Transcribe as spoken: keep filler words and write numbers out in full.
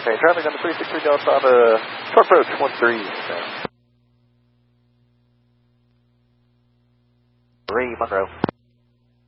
Okay, traffic on the three six three Delta, uh, short approach, one three. three, Monroe.